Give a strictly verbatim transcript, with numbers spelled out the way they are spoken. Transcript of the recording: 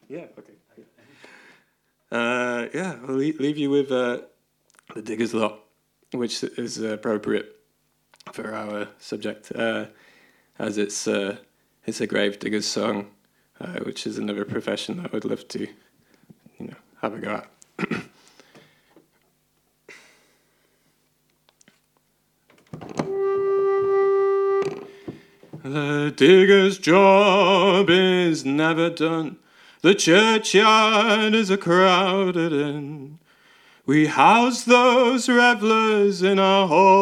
Yeah, okay. Uh, yeah, I'll leave, leave you with uh, the Digger's Lot, which is appropriate for our subject, uh, as it's uh, it's a grave digger's song, uh, which is another profession that I would love to, you know, have a go at. The digger's job is never done. The churchyard is a crowded inn. We house those revellers in our hall.